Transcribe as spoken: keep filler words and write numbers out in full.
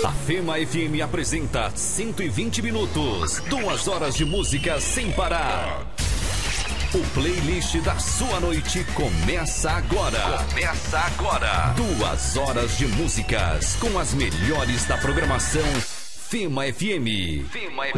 A Fema F M apresenta cento e vinte minutos, duas horas de música sem parar. O playlist da sua noite começa agora. Começa agora. Duas horas de músicas com as melhores da programação Fema F M. Fema F M.